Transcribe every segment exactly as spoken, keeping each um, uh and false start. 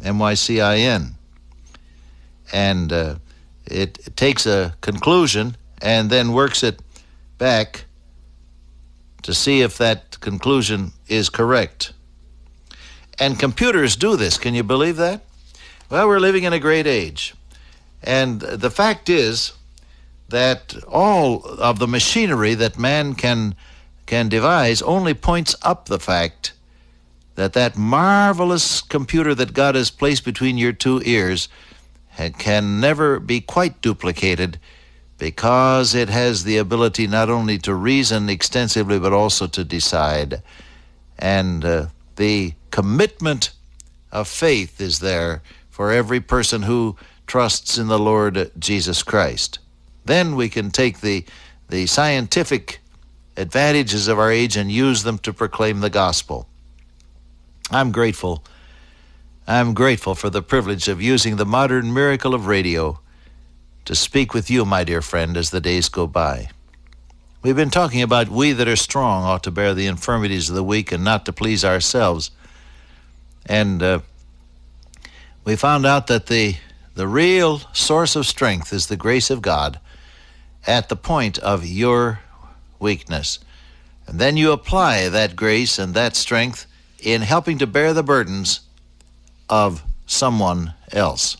M Y C I N. And uh, it, it takes a conclusion and then works it back to see if that conclusion is correct. And computers do this. Can you believe that? Well, we're living in a great age. And the fact is that all of the machinery that man can can devise only points up the fact that that marvelous computer that God has placed between your two ears can never be quite duplicated, because it has the ability not only to reason extensively but also to decide. And uh, the commitment of faith is there for every person who trusts in the Lord Jesus Christ. Then we can take the, the scientific advantages of our age and use them to proclaim the gospel. I'm grateful. I'm grateful for the privilege of using the modern miracle of radio to speak with you, my dear friend, as the days go by. We've been talking about we that are strong ought to bear the infirmities of the weak and not to please ourselves. And uh, we found out that the, the real source of strength is the grace of God at the point of your weakness. And then you apply that grace and that strength in helping to bear the burdens of someone else.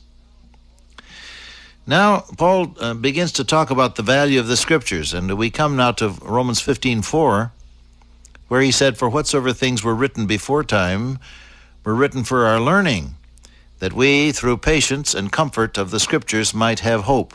Now, Paul uh, begins to talk about the value of the Scriptures, and we come now to Romans fifteen four, where he said, "For whatsoever things were written before time were written for our learning, that we, through patience and comfort of the Scriptures, might have hope."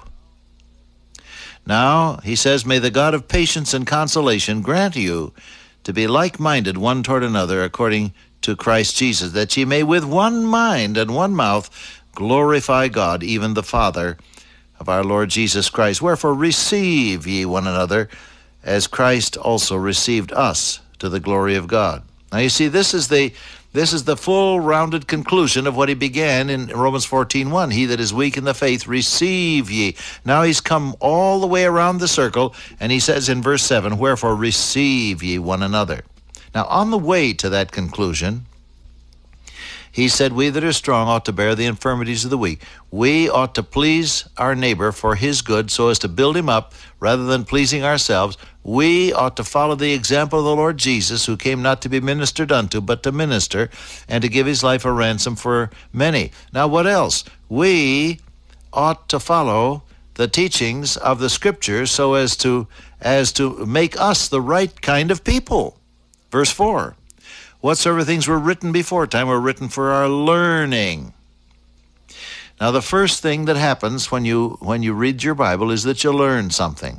Now, he says, "May the God of patience and consolation grant you to be like-minded one toward another according to Christ Jesus, that ye may with one mind and one mouth glorify God, even the Father of our Lord Jesus Christ. Wherefore receive ye one another, as Christ also received us to the glory of God." Now you see, this is the this is the full rounded conclusion of what he began in Romans fourteen one. "He that is weak in the faith, receive ye." Now he's come all the way around the circle, and he says in verse seven, "Wherefore receive ye one another." Now on the way to that conclusion, he said, we that are strong ought to bear the infirmities of the weak. We ought to please our neighbor for his good, so as to build him up rather than pleasing ourselves. We ought to follow the example of the Lord Jesus, who came not to be ministered unto, but to minister, and to give his life a ransom for many. Now what else? We ought to follow the teachings of the Scriptures so as to as to make us the right kind of people. Verse four. "Whatsoever things were written before time were written for our learning." Now, the first thing that happens when you when you read your Bible is that you learn something.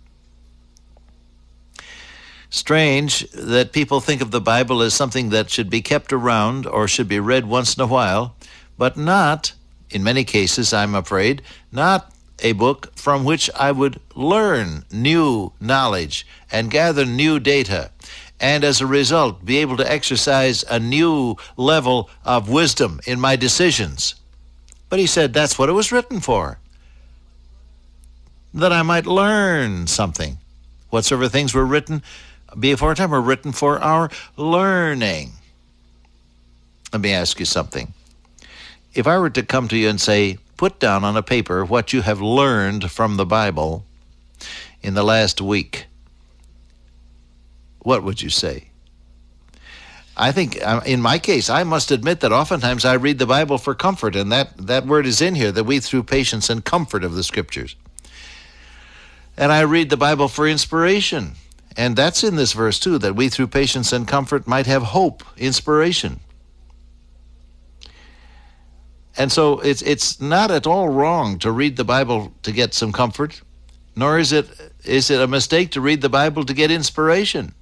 Strange that people think of the Bible as something that should be kept around or should be read once in a while, but not, in many cases, I'm afraid, not a book from which I would learn new knowledge and gather new data, and as a result, be able to exercise a new level of wisdom in my decisions. But he said that's what it was written for, that I might learn something. Whatsoever things were written before time were written for our learning. Let me ask you something. If I were to come to you and say, put down on a paper what you have learned from the Bible in the last week, what would you say? I think, in my case, I must admit that oftentimes I read the Bible for comfort, and that, that word is in here, that we through patience and comfort of the Scriptures. And I read the Bible for inspiration, and that's in this verse too, that we through patience and comfort might have hope, inspiration. And so it's it's not at all wrong to read the Bible to get some comfort, nor is it is it a mistake to read the Bible to get inspiration.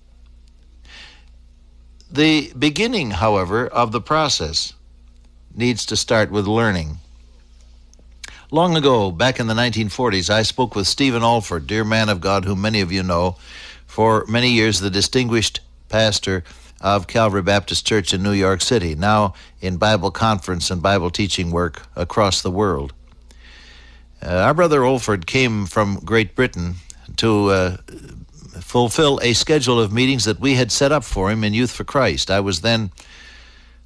The beginning, however, of the process needs to start with learning. Long ago, back in the nineteen forties, I spoke with Stephen Alford, dear man of God, whom many of you know, for many years the distinguished pastor of Calvary Baptist Church in New York City, now in Bible conference and Bible teaching work across the world. Uh, our brother Alford came from Great Britain to uh, fulfill a schedule of meetings that we had set up for him in Youth for Christ. I was then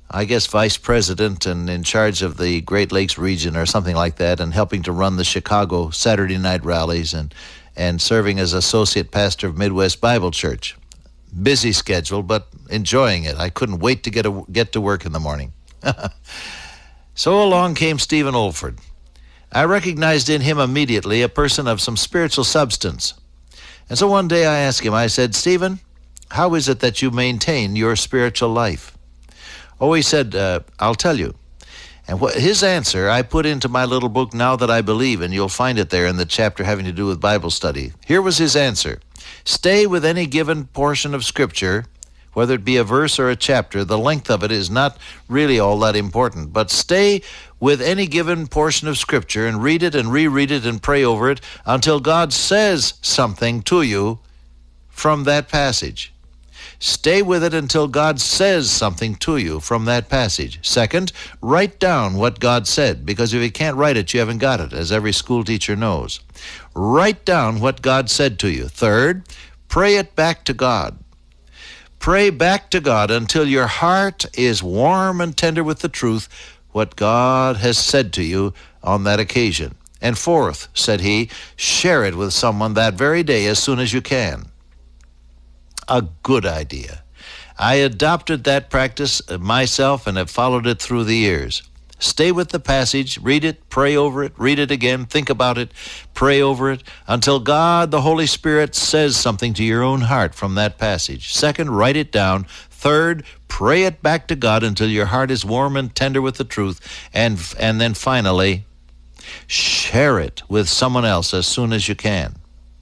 I guess, vice president and in charge of the Great Lakes region or something like that, and helping to run the Chicago Saturday night rallies, and, and serving as associate pastor of Midwest Bible Church. Busy schedule, but enjoying it. I couldn't wait to get, a, get to work in the morning. So along came Stephen Olford. I recognized in him immediately a person of some spiritual substance. And so one day I asked him, I said, Stephen, how is it that you maintain your spiritual life? Oh, he said, uh, I'll tell you. And what, his answer I put into my little book, Now That I Believe, and you'll find it there in the chapter having to do with Bible study. Here was his answer. Stay with any given portion of Scripture, whether it be a verse or a chapter. The length of it is not really all that important, but stay with any given portion of Scripture and read it and reread it and pray over it until God says something to you from that passage. Stay with it until God says something to you from that passage. Second, write down what God said, because if you can't write it, you haven't got it, as every school teacher knows. Write down what God said to you. Third, pray it back to God. Pray back to God until your heart is warm and tender with the truth, what God has said to you on that occasion. And fourth, said he, share it with someone that very day as soon as you can. A good idea. I adopted that practice myself and have followed it through the years. Stay with the passage, read it, pray over it, read it again, think about it, pray over it, until God, the Holy Spirit, says something to your own heart from that passage. Second, write it down. Third, pray it back to God until your heart is warm and tender with the truth. And, and then finally, share it with someone else as soon as you can.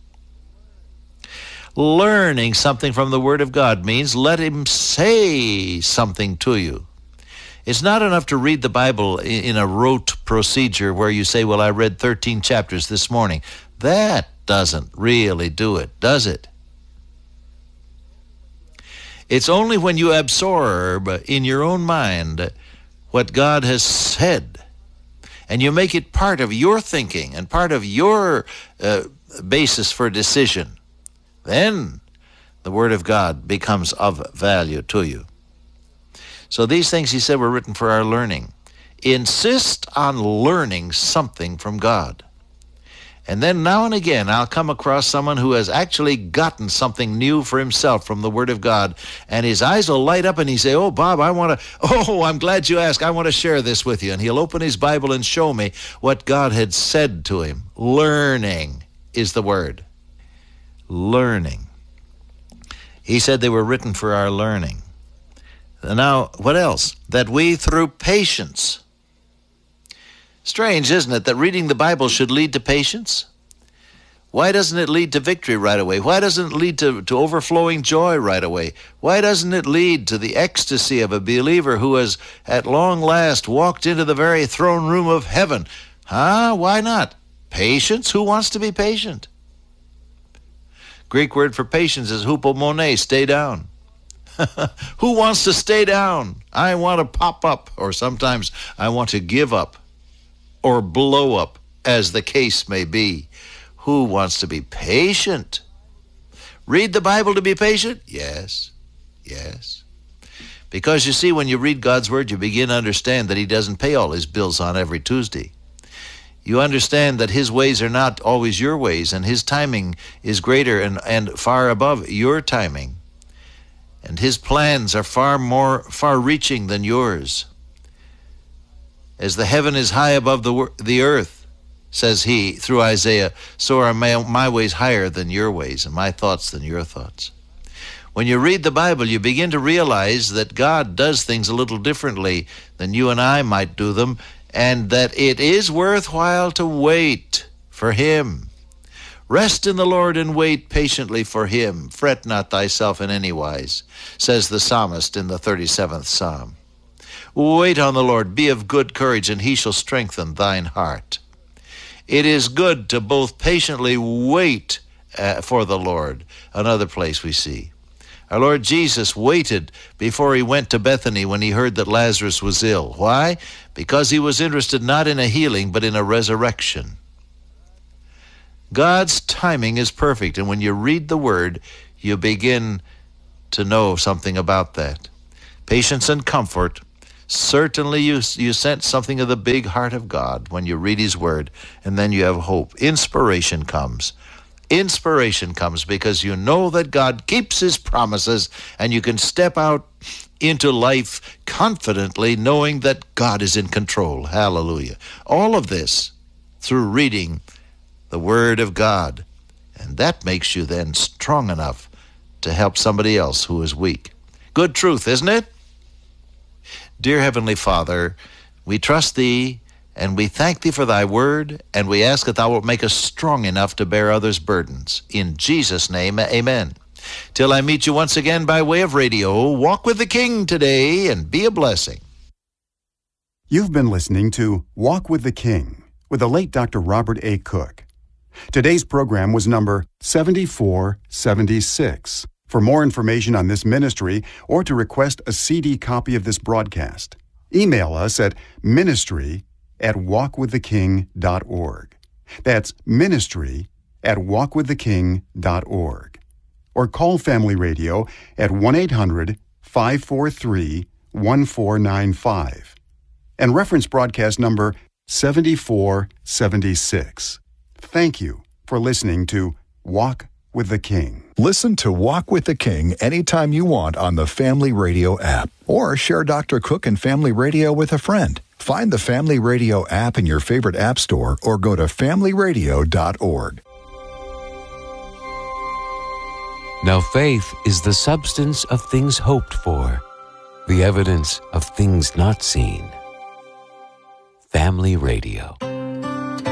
Learning something from the Word of God means let Him say something to you. It's not enough to read the Bible in a rote procedure where you say, well, I read thirteen chapters this morning. That doesn't really do it, does it? It's only when you absorb in your own mind what God has said, and you make it part of your thinking and part of your uh, basis for decision, then the Word of God becomes of value to you. So these things, he said, were written for our learning. Insist on learning something from God. And then now and again, I'll come across someone who has actually gotten something new for himself from the Word of God, and his eyes will light up and he'll say, oh, Bob, I want to, oh, I'm glad you asked. I want to share this with you. And he'll open his Bible and show me what God had said to him. Learning is the word. Learning. He said they were written for our learning. Now, what else? That we, through patience. Strange, isn't it, that reading the Bible should lead to patience? Why doesn't it lead to victory right away? Why doesn't it lead to, to overflowing joy right away? Why doesn't it lead to the ecstasy of a believer who has at long last walked into the very throne room of heaven? Huh? Why not? Patience? Who wants to be patient? Greek word for patience is hupomone, stay down. Who wants to stay down? I want to pop up, or sometimes I want to give up or blow up, as the case may be. Who wants to be patient? Read the Bible to be patient? Yes, yes. Because you see, when you read God's Word, you begin to understand that He doesn't pay all His bills on every Tuesday. You understand that His ways are not always your ways, and His timing is greater and, and far above your timing. And His plans are far more far-reaching than yours. As the heaven is high above the, the earth, says He through Isaiah, so are my, my ways higher than your ways, and my thoughts than your thoughts. When you read the Bible, you begin to realize that God does things a little differently than you and I might do them, and that it is worthwhile to wait for Him. Rest in the Lord and wait patiently for Him. Fret not thyself in any wise, says the psalmist in the thirty-seventh Psalm. Wait on the Lord, be of good courage, and He shall strengthen thine heart. It is good to both patiently wait uh, for the Lord. Another place we see. Our Lord Jesus waited before He went to Bethany when He heard that Lazarus was ill. Why? Because He was interested not in a healing, but in a resurrection. God's timing is perfect, and when you read the Word, you begin to know something about that. Patience and comfort Certainly you, you sense something of the big heart of God when you read His Word, and then you have hope. Inspiration comes. Inspiration comes because you know that God keeps His promises, and you can step out into life confidently knowing that God is in control. Hallelujah. All of this through reading the Word of God. And that makes you then strong enough to help somebody else who is weak. Good truth, isn't it? Dear Heavenly Father, we trust Thee, and we thank Thee for Thy Word, and we ask that Thou wilt make us strong enough to bear others' burdens. In Jesus' name, amen. Till I meet you once again by way of radio, walk with the King today and be a blessing. You've been listening to Walk with the King with the late Doctor Robert A. Cook. Today's program was number seventy-four seventy-six. For more information on this ministry or to request a C D copy of this broadcast, email us at ministry at walk with the king dot org. That's ministry at walk with the king dot org. Or call Family Radio at one eight hundred five four three one four nine five and reference broadcast number seventy-four seventy-six. Thank you for listening to Walk with the King. Listen to Walk with the King anytime you want on the Family Radio app, or share Doctor Cook and Family Radio with a friend. Find the Family Radio app in your favorite app store or go to family radio dot org. Now faith is the substance of things hoped for, the evidence of things not seen. Family Radio.